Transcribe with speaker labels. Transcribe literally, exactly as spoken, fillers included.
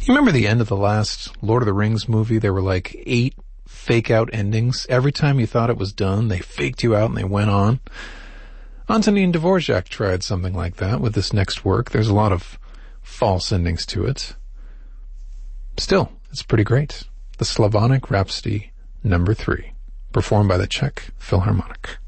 Speaker 1: You remember the end of the last Lord of the Rings movie? There were like eight fake out endings. Every time you thought it was done, they faked you out and they went on. Antonin Dvorak tried something like that with this next work. There's a lot of false endings to it. Still, it's pretty great. The Slavonic Rhapsody number three, performed by the Czech Philharmonic.